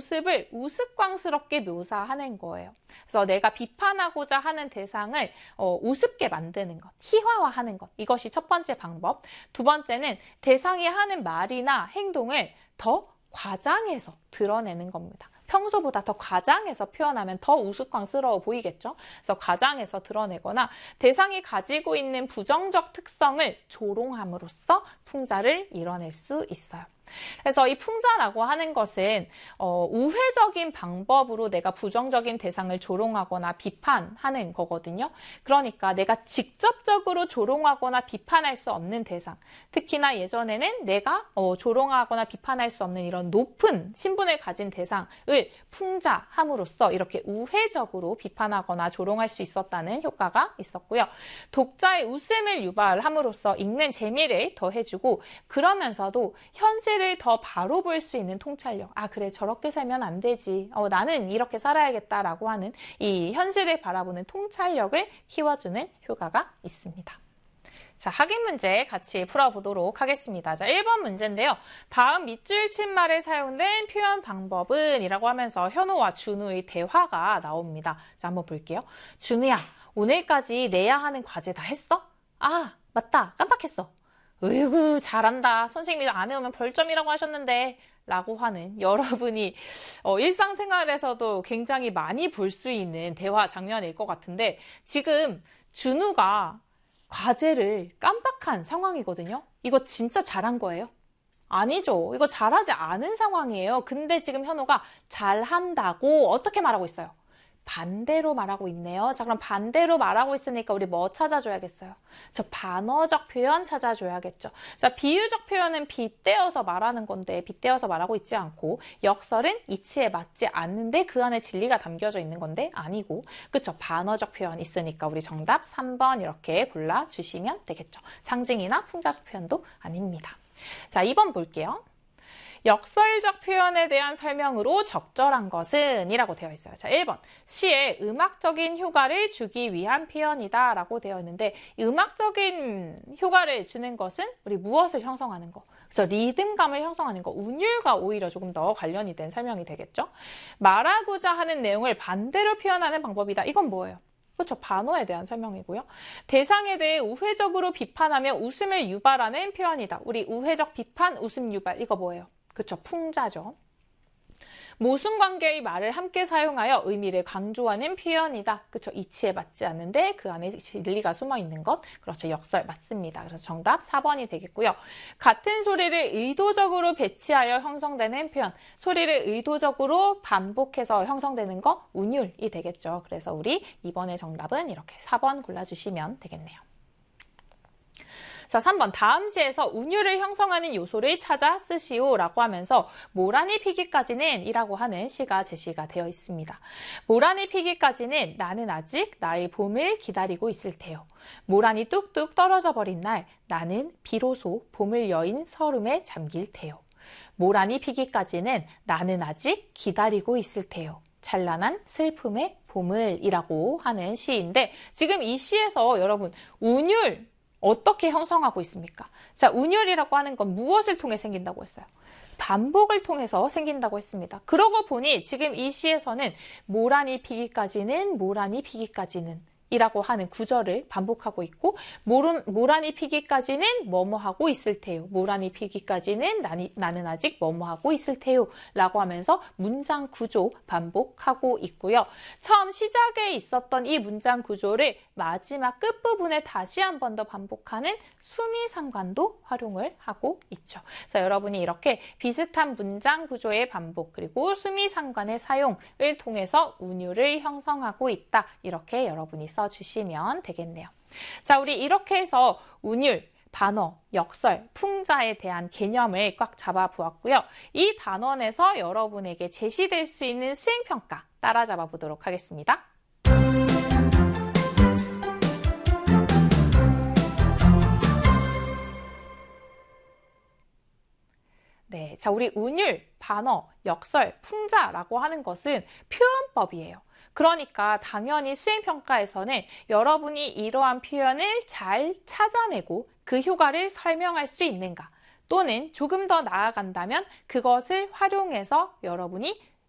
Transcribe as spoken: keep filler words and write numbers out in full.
모습을 우스꽝스럽게 묘사하는 거예요. 그래서 내가 비판하고자 하는 대상을 어, 우습게 만드는 것, 희화화하는 것. 이것이 첫 번째 방법. 두 번째는 대상이 하는 말이나 행동을 더 과장해서 드러내는 겁니다. 평소보다 더 과장해서 표현하면 더 우스꽝스러워 보이겠죠? 그래서 과장해서 드러내거나 대상이 가지고 있는 부정적 특성을 조롱함으로써 풍자를 이뤄낼 수 있어요. 그래서 이 풍자라고 하는 것은 어, 우회적인 방법으로 내가 부정적인 대상을 조롱하거나 비판하는 거거든요. 그러니까 내가 직접적으로 조롱하거나 비판할 수 없는 대상, 특히나 예전에는 내가 어, 조롱하거나 비판할 수 없는 이런 높은 신분을 가진 대상을 풍자함으로써 이렇게 우회적으로 비판하거나 조롱할 수 있었다는 효과가 있었고요. 독자의 웃음을 유발함으로써 읽는 재미를 더해주고 그러면서도 현실 더 바로 볼 수 있는 통찰력. 아, 그래, 저렇게 살면 안 되지. 어, 나는 이렇게 살아야겠다라고 하는 이 현실을 바라보는 통찰력을 키워주는 효과가 있습니다. 자, 학습 문제 같이 풀어보도록 하겠습니다. 자, 일 번 문제인데요. 다음 밑줄 친 말에 사용된 표현 방법은 이라고 하면서 현우와 준우의 대화가 나옵니다. 자, 한번 볼게요. 준우야, 오늘까지 내야 하는 과제 다 했어? 아, 맞다. 깜빡했어. 으이구, 잘한다. 선생님이 안 해오면 벌점이라고 하셨는데 라고 하는 여러분이 어, 일상생활에서도 굉장히 많이 볼 수 있는 대화 장면일 것 같은데 지금 준우가 과제를 깜빡한 상황이거든요. 이거 진짜 잘한 거예요? 아니죠. 이거 잘하지 않은 상황이에요. 근데 지금 현우가 잘한다고 어떻게 말하고 있어요? 반대로 말하고 있네요. 자, 그럼 반대로 말하고 있으니까 우리 뭐 찾아줘야겠어요? 저 반어적 표현 찾아줘야겠죠. 자, 비유적 표현은 빗대어서 말하는 건데 빗대어서 말하고 있지 않고 역설은 이치에 맞지 않는데 그 안에 진리가 담겨져 있는 건데 아니고 그쵸? 반어적 표현 있으니까 우리 정답 삼 번 이렇게 골라주시면 되겠죠. 상징이나 풍자적 표현도 아닙니다. 자, 이 번 볼게요. 역설적 표현에 대한 설명으로 적절한 것은 이라고 되어 있어요. 자, 일 번. 시에 음악적인 효과를 주기 위한 표현이다 라고 되어 있는데 음악적인 효과를 주는 것은 우리 무엇을 형성하는 거? 그래서 리듬감을 형성하는 거, 운율과 오히려 조금 더 관련이 된 설명이 되겠죠. 말하고자 하는 내용을 반대로 표현하는 방법이다. 이건 뭐예요? 그렇죠. 반어에 대한 설명이고요. 대상에 대해 우회적으로 비판하며 웃음을 유발하는 표현이다. 우리 우회적 비판, 웃음 유발 이거 뭐예요? 그쵸, 풍자죠. 모순관계의 말을 함께 사용하여 의미를 강조하는 표현이다. 그쵸, 이치에 맞지 않는데 그 안에 진리가 숨어 있는 것. 그렇죠, 역설 맞습니다. 그래서 정답 사 번이 되겠고요. 같은 소리를 의도적으로 배치하여 형성되는 표현. 소리를 의도적으로 반복해서 형성되는 거 운율이 되겠죠. 그래서 우리 이번의 정답은 이렇게 사 번 골라주시면 되겠네요. 자, 삼 번. 다음 시에서 운율을 형성하는 요소를 찾아 쓰시오 라고 하면서 모란이 피기까지는 이라고 하는 시가 제시가 되어 있습니다. 모란이 피기까지는 나는 아직 나의 봄을 기다리고 있을 테요. 모란이 뚝뚝 떨어져 버린 날 나는 비로소 봄을 여인 서름에 잠길 테요. 모란이 피기까지는 나는 아직 기다리고 있을 테요. 찬란한 슬픔의 봄을 이라고 하는 시인데 지금 이 시에서 여러분 운율 어떻게 형성하고 있습니까? 자, 운율이라고 하는 건 무엇을 통해 생긴다고 했어요? 반복을 통해서 생긴다고 했습니다. 그러고 보니 지금 이 시에서는 모란이 피기까지는 모란이 피기까지는 이라고 하는 구절을 반복하고 있고 모란, 모란이 피기까지는 뭐뭐 하고 있을 테요. 모란이 피기까지는 나니, 나는 아직 뭐뭐 하고 있을 테요. 라고 하면서 문장 구조 반복하고 있고요. 처음 시작에 있었던 이 문장 구조를 마지막 끝부분에 다시 한 번 더 반복하는 수미상관도 활용을 하고 있죠. 자, 여러분이 이렇게 비슷한 문장 구조의 반복 그리고 수미상관의 사용을 통해서 운율을 형성하고 있다. 이렇게 여러분이 써 주시면 되겠네요. 자, 우리 이렇게 해서 운율, 반어, 역설, 풍자에 대한 개념을 꽉 잡아 보았고요. 이 단원에서 여러분에게 제시될 수 있는 수행평가 따라잡아 보도록 하겠습니다. 네, 자, 우리 운율, 반어, 역설, 풍자라고 하는 것은 표현법이에요. 그러니까 당연히 수행평가에서는 여러분이 이러한 표현을 잘 찾아내고 그 효과를 설명할 수 있는가 또는 조금 더 나아간다면 그것을 활용해서 여러분이